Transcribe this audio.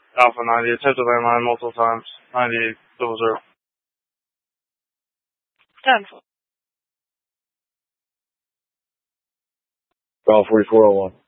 Alpha 90, attempted landmine multiple times. 9800. 10. Call 4401.